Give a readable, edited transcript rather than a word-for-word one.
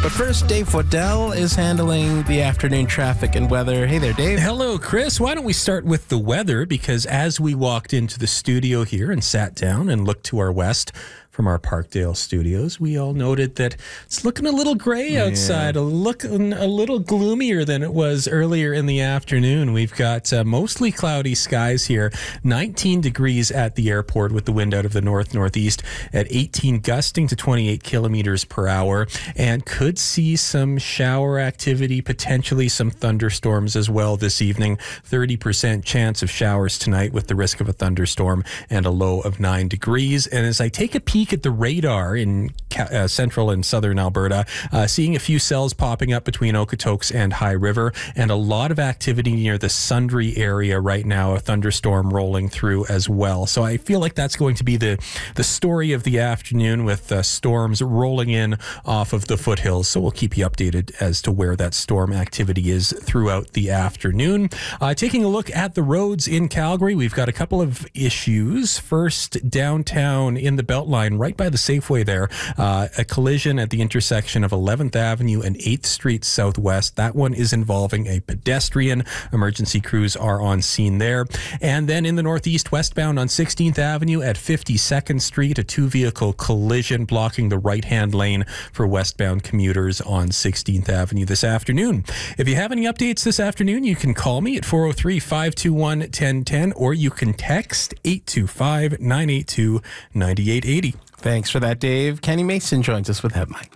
But first, Dave Waddell is handling the afternoon traffic and weather. Hey there, Dave. Hello, Chris. Why don't we start with the weather? Because as we walked into the studio here and sat down and looked to our west from our Parkdale studios, we all noted that it's looking a little gray outside, looking a little gloomier than it was earlier in the afternoon. We've got mostly cloudy skies here, 19 degrees at the airport with the wind out of the north-northeast at 18, gusting to 28 kilometers per hour, and could see some shower activity, potentially some thunderstorms as well this evening. 30% chance of showers tonight with the risk of a thunderstorm and a low of 9 degrees. And as I take a peek at the radar in central and southern Alberta, seeing a few cells popping up between Okotoks and High River, and a lot of activity near the Sundre area right now, a thunderstorm rolling through as well. So I feel like that's going to be the story of the afternoon, with storms rolling in off of the foothills. So we'll keep you updated as to where that storm activity is throughout the afternoon. Taking a look at the roads in Calgary, we've got a couple of issues. First, downtown in the Beltline, right by the Safeway there, a collision at the intersection of 11th Avenue and 8th Street Southwest. That one is involving a pedestrian. Emergency crews are on scene there. And then in the northeast, westbound on 16th Avenue at 52nd Street, a two-vehicle collision blocking the right-hand lane for westbound commuters on 16th Avenue this afternoon. If you have any updates this afternoon, you can call me at 403-521-1010, or you can text 825-982-9880. Thanks for that, Dave. Kenny Mason joins us with headlines.